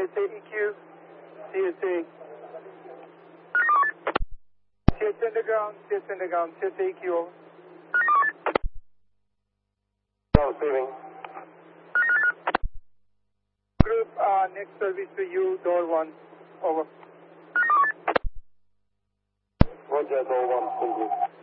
CSA EQ, CSA. CSA underground, CSA underground, CSA EQ over. Receiving. Group, next service to you, door 1, over. Roger, door 1, full group.